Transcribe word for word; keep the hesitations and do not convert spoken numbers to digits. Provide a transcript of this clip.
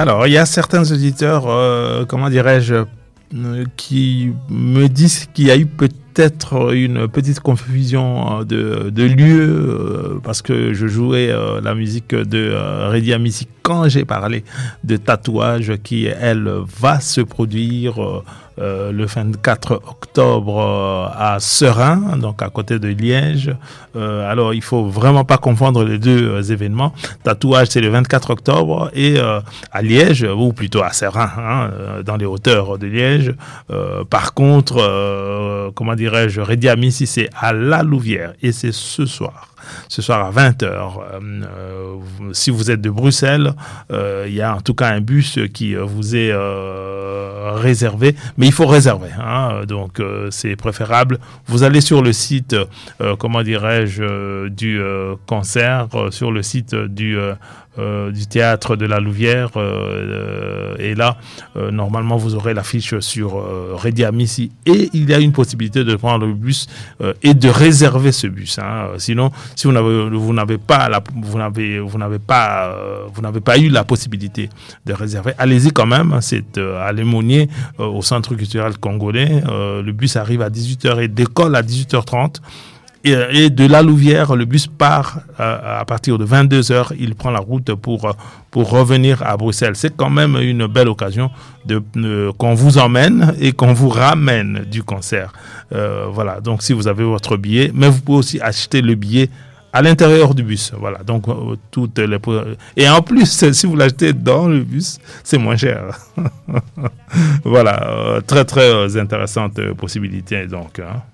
Alors, il y a certains auditeurs, euh, comment dirais-je, euh, qui me disent qu'il y a eu peut-être une petite confusion de, de lieu, euh, parce que je jouais euh, la musique de euh, Redi Amici quand j'ai parlé de Tatouage qui, elle, va se produire euh, euh, le vingt-quatre octobre euh, à Seraing, donc à côté de Liège. Euh, alors, il faut vraiment pas confondre les deux euh, événements. Tatouage, c'est le vingt-quatre octobre, et euh, à Liège, ou plutôt à Seraing, hein, dans les hauteurs de Liège. Euh, par contre, euh, comment dirais-je, Redi Amici, c'est à La Louvière, et c'est ce soir. Ce soir à vingt heures. Euh, si vous êtes de Bruxelles, euh, il y a en tout cas un bus qui vous est euh, réservé, mais il faut réserver. Hein, donc euh, c'est préférable. Vous allez sur le site, euh, comment dirais-je, euh, du euh, concert, euh, sur le site du euh, Euh, du théâtre de la Louvière, euh, et là euh, normalement vous aurez l'affiche sur euh, Redi Amici, et il y a une possibilité de prendre le bus euh, et de réserver ce bus, hein. Sinon, si vous n'avez vous n'avez pas la, vous n'avez vous n'avez pas euh, vous n'avez pas eu la possibilité de réserver, allez-y quand même. C'est euh, à Lémonier, euh, au Centre culturel congolais. Euh, le bus arrive à dix-huit heures et décolle à dix-huit heures trente. Et, et de La Louvière, le bus part euh, à partir de vingt-deux heures. Il prend la route pour pour revenir à Bruxelles. C'est quand même une belle occasion de, de qu'on vous emmène et qu'on vous ramène du concert. Euh, voilà. Donc, si vous avez votre billet, mais vous pouvez aussi acheter le billet à l'intérieur du bus. Voilà. Donc, euh, toutes les et en plus, si vous l'achetez dans le bus, c'est moins cher. Voilà. Euh, très très intéressante possibilité. Donc. Hein.